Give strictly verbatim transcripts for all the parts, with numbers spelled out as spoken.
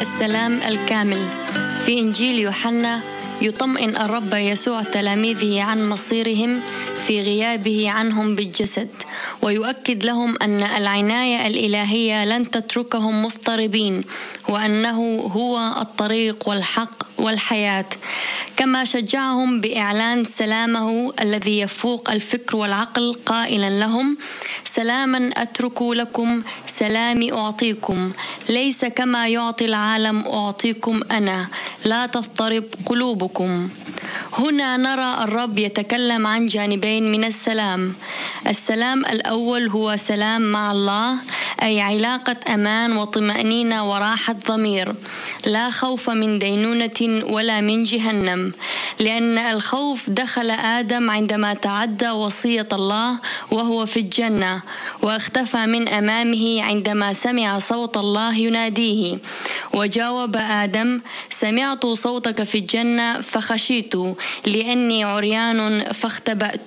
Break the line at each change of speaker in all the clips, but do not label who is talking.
السلام الكامل. في إنجيل يوحنا يطمئن الرب يسوع تلاميذه عن مصيرهم في غيابه عنهم بالجسد، ويؤكد لهم أن العناية الإلهية لن تتركهم مضطربين، وأنه هو الطريق والحق والحياة. كما شجعهم بإعلان سلامه الذي يفوق الفكر والعقل، قائلا لهم: سلاما أترك لكم، سلامي أعطيكم، ليس كما يعطي العالم أعطيكم أنا، لا تضطرب قلوبكم. هنا نرى الرب يتكلم عن جانبين من السلام. السلام الأول هو سلام مع الله، أي علاقة أمان وطمأنينة وراحة ضمير، لا خوف من دينونة ولا من جهنم، لأن الخوف دخل آدم عندما تعدى وصية الله وهو في الجنة، واختفى من أمامه عندما سمع صوت الله يناديه. وجاوب آدم: سمعت صوتك في الجنة فخشيت، لأني عريان فاختبأت.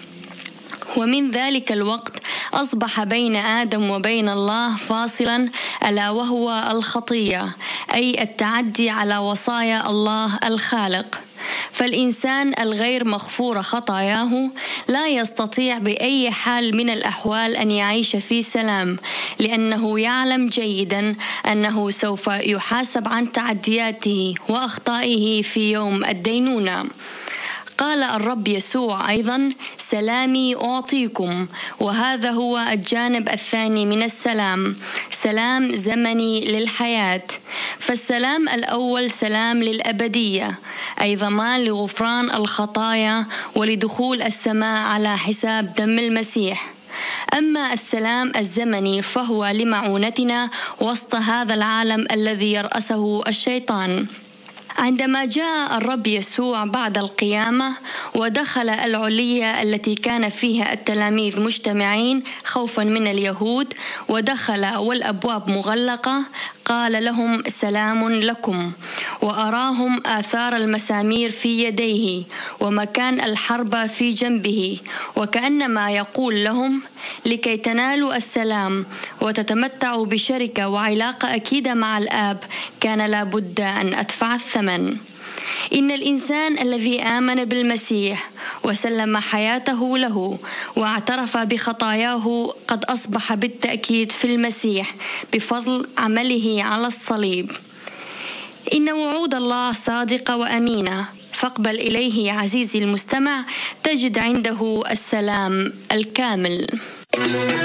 ومن ذلك الوقت أصبح بين آدم وبين الله فاصلا، ألا وهو الخطية، أي التعدي على وصايا الله الخالق. فالإنسان الغير مغفور خطاياه لا يستطيع بأي حال من الأحوال أن يعيش في سلام، لأنه يعلم جيدا أنه سوف يحاسب عن تعدياته وأخطائه في يوم الدينونة. قال الرب يسوع أيضا: سلامي أعطيكم. وهذا هو الجانب الثاني من السلام، سلام زمني للحياة. فالسلام الأول سلام للأبدية، أي ضمان لغفران الخطايا ولدخول السماء على حساب دم المسيح. أما السلام الزمني فهو لمعونتنا وسط هذا العالم الذي يرأسه الشيطان. عندما جاء الرب يسوع بعد القيامة ودخل العلية التي كان فيها التلاميذ مجتمعين خوفا من اليهود، ودخل والأبواب مغلقة، قال لهم: سلام لكم، وأراهم آثار المسامير في يديه ومكان الحرب في جنبه، وكأنما يقول لهم: لكي تنالوا السلام وتتمتعوا بشركة وعلاقة أكيدة مع الآب كان لابد أن أدفع الثمن. إن الإنسان الذي آمن بالمسيح وسلم حياته له واعترف بخطاياه قد أصبح بالتأكيد في المسيح بفضل عمله على الصليب. إن وعود الله صادقة وأمينة، فاقبل إليه يا عزيزي المستمع، تجد عنده السلام الكامل.